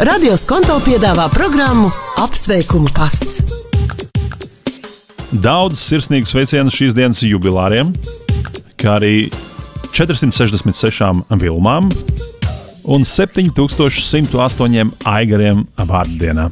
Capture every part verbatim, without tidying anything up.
Radio Skonto piedāvā programmu Apsveikumu pasts. Daudz sirsnīgu sveicienu šīs dienas jubilāriem, kā arī četrsimt sešdesmit sešām vilmām un septiņi tūkstoši simt astoņiem aigariem vārdienā.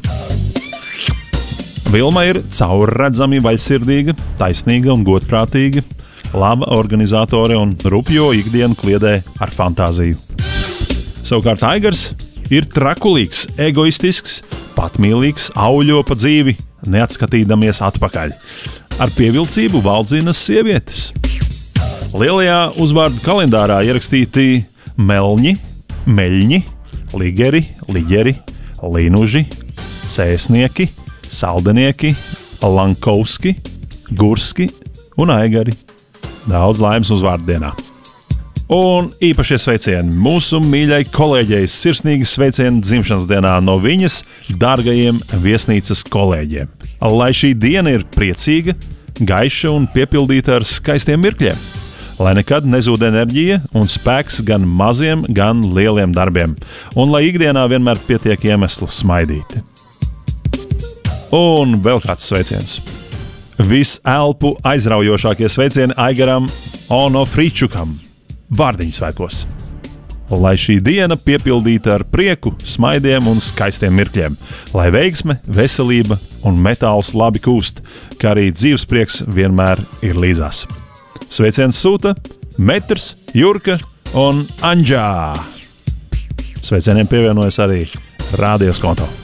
Vilma ir caurredzami vaļsirdīga, taisnīga un godprātīga, laba organizatore un rupjo ikdienu kliedē ar fantāziju. Savukārt Aigars ir trakulīgs, egoistisks, patmīlīgs, auļo pa dzīvi, neatskatīdamies atpakaļ. Ar pievilcību valdzina sievietes. Lielajā uzvārdu kalendārā ierakstīti melņi, meļņi, ligeri, liģeri, līnuži, cēsnieki, saldenieki, lankovski, gurski un aigari. Daudz laimes uzvārdienā. Un īpašie sveicieni mūsu mīļai kolēģei, sirsnīgi sveicieni dzimšanas dienā no viņas dārgajiem viesnīcas kolēģiem. Lai šī diena ir priecīga, gaiša un piepildīta ar skaistiem mirkļiem. Lai nekad nezūd enerģija un spēks gan maziem, gan lieliem darbiem. Un lai ikdienā vienmēr pietiek iemeslu smaidīt. Un vēl kāds sveiciens. Viselpu aizraujošākie sveicieni Aigaram Onofričukam vārdiņu svētkos. Lai šī diena piepildīta ar prieku, smaidiem un skaistiem mirkļiem. Lai veiksme, veselība un metāls labi kūst, kā arī dzīves prieks vienmēr ir līdzās. Sveiciens sūta Metrs, Jurka un Anģā. Sveicieniem pievienojas arī Radio Skonto.